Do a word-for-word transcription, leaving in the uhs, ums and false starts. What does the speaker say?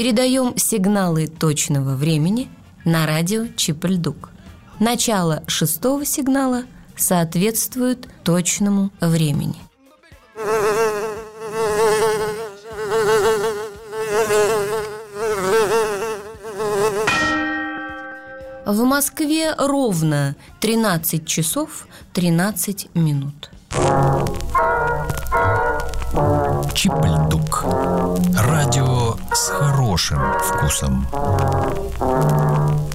Передаем сигналы точного времени на радио Чип-Ль-Дук. Начало шестого сигнала соответствует точному времени. В Москве ровно тринадцать часов тринадцать минут. Чип-Ль-Дук. Радио с хорошим вкусом.